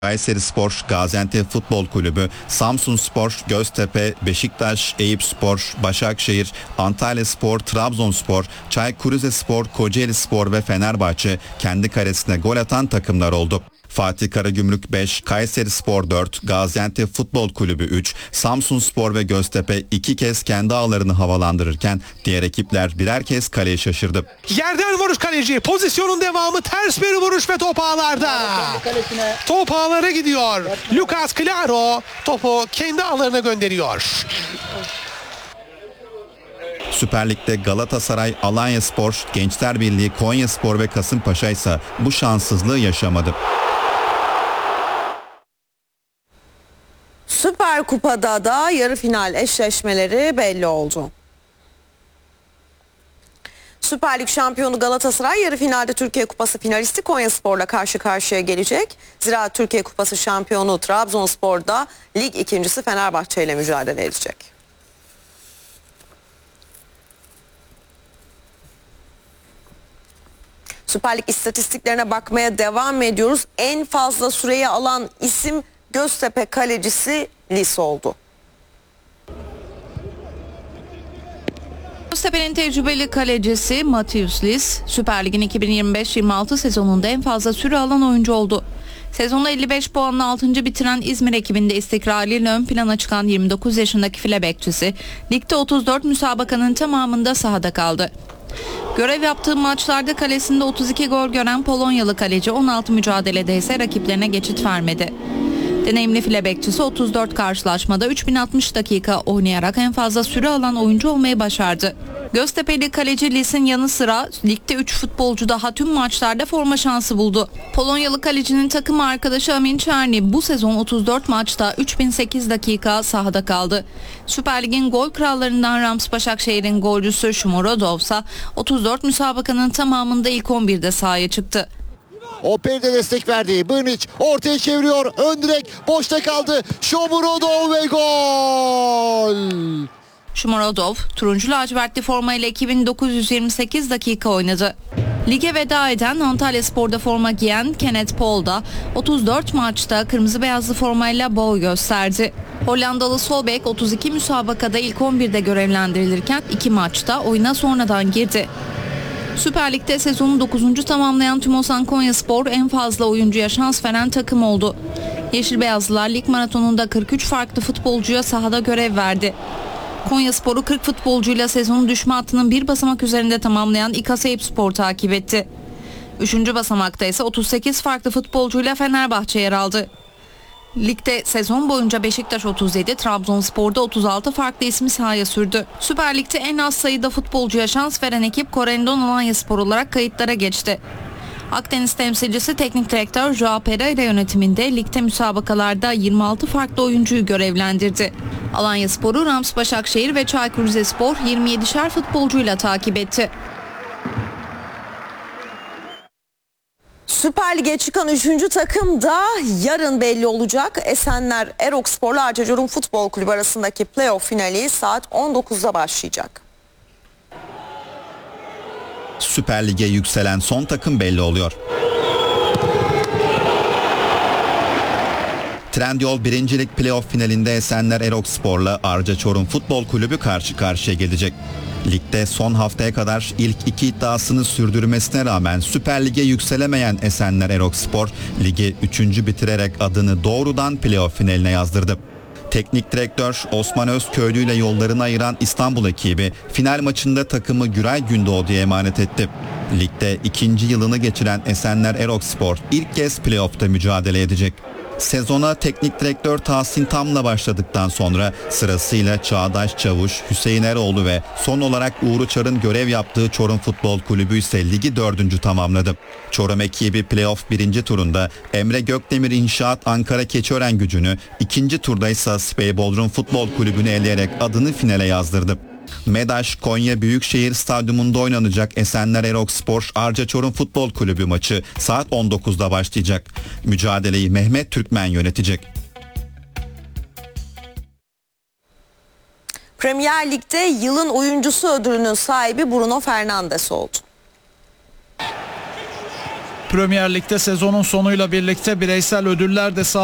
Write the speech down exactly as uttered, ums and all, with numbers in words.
Kayserispor, Gaziantep Futbol Kulübü, Samsunspor, Göztepe, Beşiktaş, Eyüpspor, Başakşehir, Antalyaspor, Trabzonspor, Çaykur Rizespor, Kocaelispor ve Fenerbahçe kendi karesine gol atan takımlar oldu. Fatih Karagümrük beş, Kayserispor dört, Gaziantep Futbol Kulübü üç, Samsunspor ve Göztepe iki kez kendi ağlarını havalandırırken diğer ekipler birer kez kaleye şaşırdı. Yerden vuruş kaleci, pozisyonun devamı, ters bir vuruş ve top ağlarda. Top ağlara gidiyor. Lucas Claro topu kendi ağlarına gönderiyor. Süper Lig'de Galatasaray, Alanyaspor, Gençler Birliği, Konyaspor ve Kasımpaşa ise bu şanssızlığı yaşamadı. Süper Kupa'da da yarı final eşleşmeleri belli oldu. Süper Lig şampiyonu Galatasaray yarı finalde Türkiye Kupası finalisti Konyaspor'la karşı karşıya gelecek. Zira Türkiye Kupası şampiyonu Trabzonspor'da lig ikincisi Fenerbahçe ile mücadele edecek. Süper Lig istatistiklerine bakmaya devam ediyoruz. En fazla süreyi alan isim Göztepe kalecisi Lis oldu. Göztepe'nin tecrübeli kalecisi Matheus Lis, Süper Lig'in iki bin yirmi beş yirmi altı sezonunda en fazla süre alan oyuncu oldu. Sezonu elli beş puanla altıncı bitiren İzmir ekibinde istikrarıyla ön plana çıkan yirmi dokuz yaşındaki file bekçisi, ligde otuz dört müsabakanın tamamında sahada kaldı. Görev yaptığı maçlarda kalesinde otuz iki gol gören Polonyalı kaleci on altı mücadelede ise rakiplerine geçit vermedi. Deneyimli file bekçisi otuz dört karşılaşmada üç bin altmış dakika oynayarak en fazla süre alan oyuncu olmayı başardı. Göztepe'li kaleci Lis'in yanı sıra ligde üç futbolcu daha tüm maçlarda forma şansı buldu. Polonyalı kalecinin takım arkadaşı Amin Çerni bu sezon otuz dört maçta üç bin sekiz dakika sahada kaldı. Süper Lig'in gol krallarından Rams Başakşehir'in golcüsü Shomurodov ise otuz dört müsabakanın tamamında ilk on birde sahaya çıktı. Oper'de destek verdi. Brnic ortaya çeviriyor. Ön direk boşta kaldı. Shomurodov ve gol. Shomurodov turuncu lacivertli formayla iki bin dokuz yüz yirmi sekiz dakika oynadı. Lige veda eden Antalyaspor'da forma giyen Kenneth Paul da otuz dört maçta kırmızı beyazlı formayla boy gösterdi. Hollandalı sol bek otuz iki müsabakada ilk on birde görevlendirilirken iki maçta oyuna sonradan girdi. Süper Lig'de sezonu dokuzuncu tamamlayan Tümosan Konyaspor en fazla oyuncuya şans veren takım oldu. Yeşil Beyazlılar lig maratonunda kırk üç farklı futbolcuya sahada görev verdi. Konyaspor'u kırk futbolcuyla sezonu düşme hattının bir basamak üzerinde tamamlayan İKAS Eyüpspor takip etti. Üçüncü basamakta ise otuz sekiz farklı futbolcuyla Fenerbahçe yer aldı. Ligde sezon boyunca Beşiktaş otuz yedi, Trabzonspor'da otuz altı farklı ismi sahaya sürdü. Süper Lig'de en az sayıda futbolcuya şans veren ekip Corendon Alanyaspor olarak kayıtlara geçti. Akdeniz temsilcisi teknik direktör Joao Pereira yönetiminde ligde müsabakalarda yirmi altı farklı oyuncuyu görevlendirdi. Alanyaspor'u Rams Başakşehir ve Çaykur Rizespor yirmi yedişer futbolcuyla takip etti. Süper Lig'e çıkan üçüncü takım da yarın belli olacak. Esenler Erokspor'la Arcacurum Futbol Kulübü arasındaki playoff finali saat on dokuzda başlayacak. Süper Lig'e yükselen son takım belli oluyor. Trendyol birincilik playoff finalinde Esenler Erokspor'la Arcaçorum Futbol Kulübü karşı karşıya gelecek. Ligde son haftaya kadar ilk iki iddiasını sürdürmesine rağmen Süper Lig'e yükselemeyen Esenler Erokspor, ligi üçüncü bitirerek adını doğrudan playoff finaline yazdırdı. Teknik direktör Osman Özköylü ile yollarını ayıran İstanbul ekibi final maçında takımı Güray Gündoğdu'ya emanet etti. Ligde ikinci yılını geçiren Esenler Erokspor ilk kez playoff'ta mücadele edecek. Sezona teknik direktör Tahsin Tam'la başladıktan sonra sırasıyla Çağdaş Çavuş, Hüseyin Eroğlu ve son olarak Uğur Uçar'ın görev yaptığı Çorum Futbol Kulübü ise ligi dördüncü tamamladı. Çorum ekibi playoff birinci turunda Emre Gökdemir İnşaat Ankara Keçiören Gücü'nü, ikinci turda ise Spey Bodrum Futbol Kulübü'nü eleyerek adını finale yazdırdı. MEDAŞ Konya Büyükşehir Stadyumunda oynanacak Esenler Erokspor Arcaçorum Futbol Kulübü maçı saat on dokuzda başlayacak. Mücadeleyi Mehmet Türkmen yönetecek. Premier Lig'de yılın oyuncusu ödülünün sahibi Bruno Fernandes oldu. Premier Lig'de sezonun sonuyla birlikte bireysel ödüller de